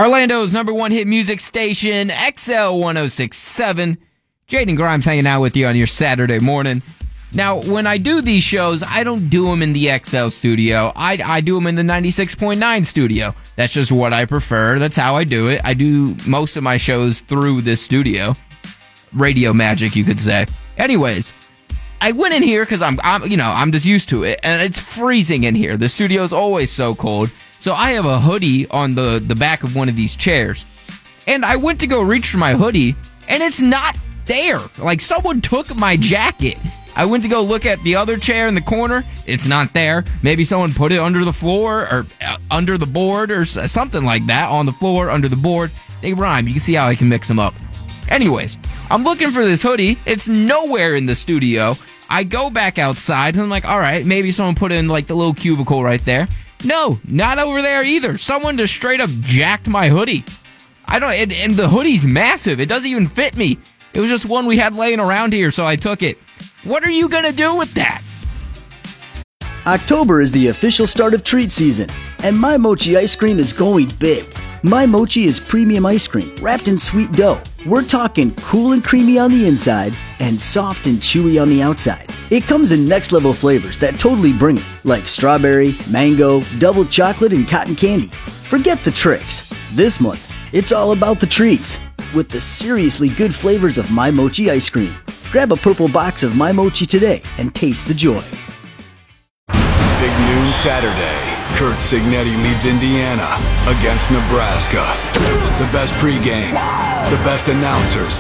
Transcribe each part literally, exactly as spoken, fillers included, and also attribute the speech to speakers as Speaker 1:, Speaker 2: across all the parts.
Speaker 1: Orlando's number one hit music station, X L one oh six point seven. Jaden Grimes hanging out with you on your Saturday morning. Now, when I do these shows, I don't do them in the X L studio. I, I do them in the ninety-six point nine studio. That's just what I prefer. That's how I do it. I do most of my shows through this studio. Radio magic, you could say. Anyways, I went in here because I'm, I'm, you know, I'm just used to it, and it's freezing in here. The studio's always so cold. So I have a hoodie on the, the back of one of these chairs. And I went to go reach for my hoodie, and it's not there. Like, someone took my jacket. I went to go look at the other chair in the corner. It's not there. Maybe someone put it under the floor or uh, under the board or something like that. On the floor, under the board. They rhyme. You can see how I can mix them up. Anyways, I'm looking for this hoodie. It's nowhere in the studio. I go back outside, and I'm like, all right, maybe someone put it in, like, the little cubicle right there. No, not over there either. Someone just straight up jacked my hoodie. I don't, and, and the hoodie's massive. It doesn't even fit me. It was just one we had laying around here, so I took it. What are you going to do with that?
Speaker 2: October is the official start of treat season, and My Mochi ice cream is going big. My Mochi is premium ice cream wrapped in sweet dough. We're talking cool and creamy on the inside and soft and chewy on the outside. It comes in next level flavors that totally bring it, like strawberry, mango, double chocolate, and cotton candy. Forget the tricks. This month, it's all about the treats with the seriously good flavors of My Mochi ice cream. Grab a purple box of My Mochi today and taste the joy.
Speaker 3: Big noon Saturday. Kurt Signetti leads Indiana against Nebraska. The best pregame, the best announcers.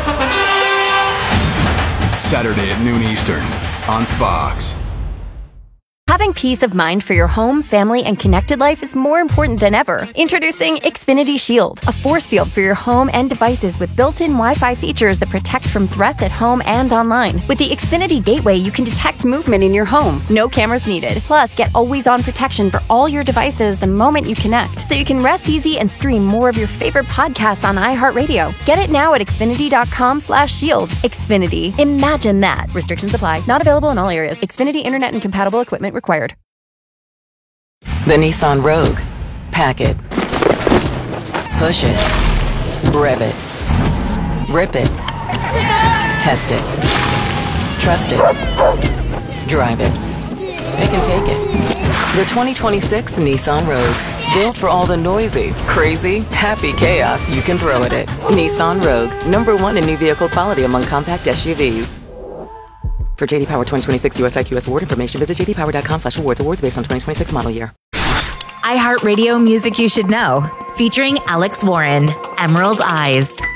Speaker 3: Saturday at noon Eastern on Fox.
Speaker 4: Having peace of mind for your home, family, and connected life is more important than ever. Introducing Xfinity Shield, a force field for your home and devices with built-in Wi-Fi features that protect from threats at home and online. With the Xfinity Gateway, you can detect movement in your home. No cameras needed. Plus, get always-on protection for all your devices the moment you connect, so you can rest easy and stream more of your favorite podcasts on iHeartRadio. Get it now at Xfinity.com slash shield. Xfinity. Imagine that. Restrictions apply. Not available in all areas. Xfinity Internet and compatible equipment required.
Speaker 5: The Nissan Rogue. Pack it. Push it. Rev it. Rip it. Test it. Trust it. Drive it. It can take it. The twenty twenty-six Nissan Rogue. Built for all the noisy, crazy, happy chaos you can throw at it. Nissan Rogue. Number one in new vehicle quality among compact S U Vs. For J D Power twenty twenty-six U S I Q S award information, visit j d power dot com slash awards. Awards based on twenty twenty-six model year.
Speaker 6: iHeartRadio Music You Should Know, featuring Alex Warren, Emerald Eyes.